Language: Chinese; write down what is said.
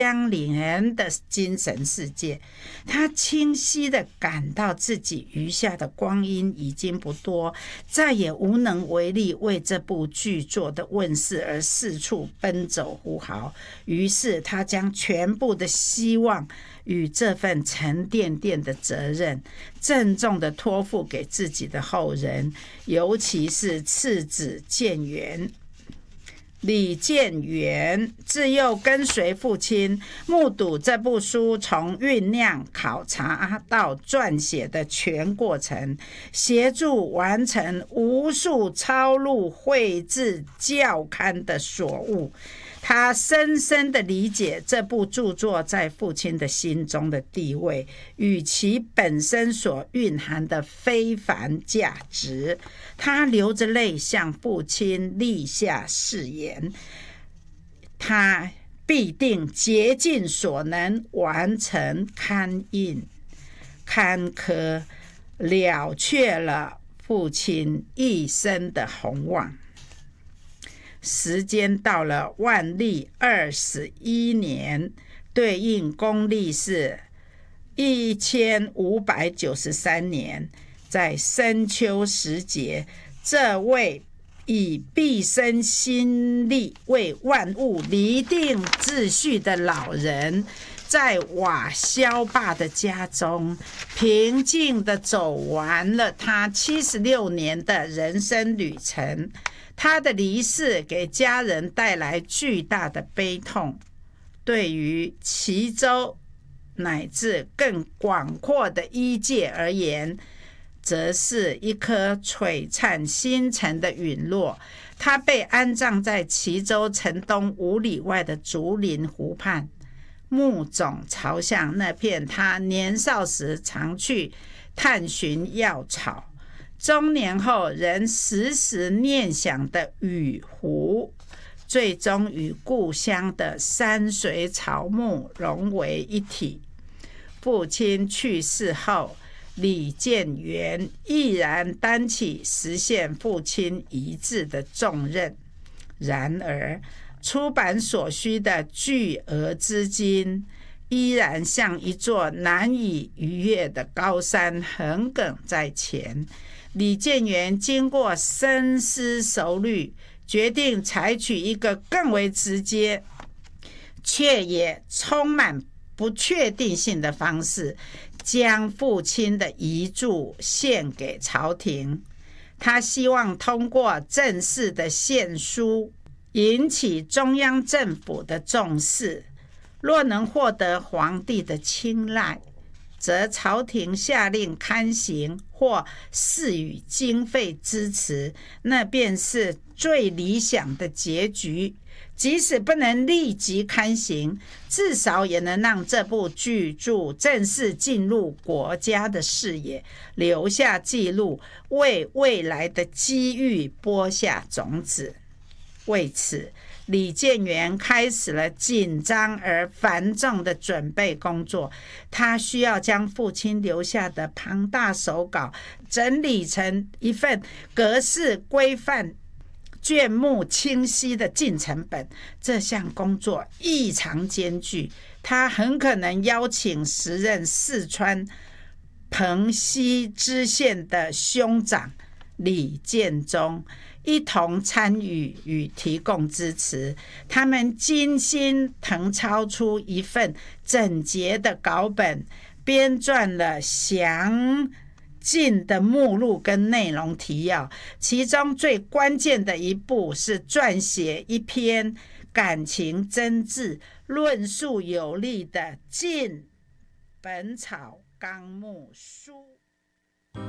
相连的精神世界。他清晰地感到自己余下的光阴已经不多，再也无能为力为这部剧作的问世而四处奔走呼号。于是他将全部的希望与这份沉甸甸的责任郑重地托付给自己的后人，尤其是次子建元。李建元自幼跟随父亲，目睹这部书从酝酿、考察到撰写的全过程，协助完成无数抄录、绘制、校刊的所务。他深深地理解这部著作在父亲的心中的地位与其本身所蕴含的非凡价值。他流着泪向父亲立下誓言，他必定竭尽所能完成刊印刊刻，了却了父亲一生的宏望。时间到了万历21年，对应公历是1593年，在深秋时节，这位以毕生心力为万物厘定秩序的老人，在瓦萧坝的家中平静地走完了他76年的人生旅程。他的离世给家人带来巨大的悲痛，对于蕲州乃至更广阔的医界而言，则是一颗璀璨星辰的陨落。他被安葬在蕲州城东5里外的竹林湖畔，墓冢朝向那片他年少时常去探寻药草，中年后仍时时念想的雨湖，最终与故乡的山水草木融为一体。父亲去世后，李建元毅然担起实现父亲遗志的重任。然而，出版所需的巨额资金依然像一座难以逾越的高山横亘在前。李建元经过深思熟虑，决定采取一个更为直接却也充满不确定性的方式，将父亲的遗著献给朝廷。他希望通过正式的献书引起中央政府的重视，若能获得皇帝的青睐，则朝廷下令刊行或赐予经费支持，那便是最理想的结局。即使不能立即刊行，至少也能让这部巨著正式进入国家的视野，留下记录，为未来的机遇播下种子。为此，李建元开始了紧张而繁重的准备工作。他需要将父亲留下的庞大手稿整理成一份格式规范、卷目清晰的进程本。这项工作异常艰巨，他很可能邀请时任四川蓬溪知县的兄长李建忠一同参与与提供支持。他们精心誊抄出一份整洁的稿本，编撰了详尽的目录跟内容提要，其中最关键的一步是撰写一篇感情真挚、论述有力的《晋本草纲目书》。